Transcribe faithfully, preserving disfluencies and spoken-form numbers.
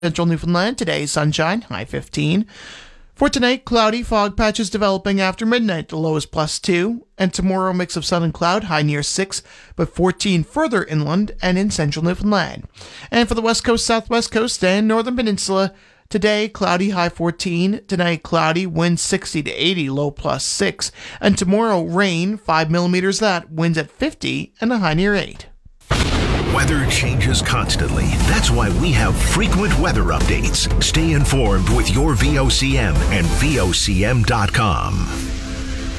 Central Newfoundland, today sunshine, high fifteen. For tonight, cloudy, fog patches developing after midnight, the low is plus two. And tomorrow, mix of sun and cloud, high near six, but fourteen further inland and in central Newfoundland. And for the west coast, southwest coast, and northern peninsula, today, cloudy, high fourteen. Tonight, cloudy, winds sixty to eighty, low plus six. And tomorrow, rain, five millimeters that, winds at fifty, and a high near eight. Weather changes constantly. That's why we have frequent weather updates. Stay informed with your V O C M and V O C M dot com.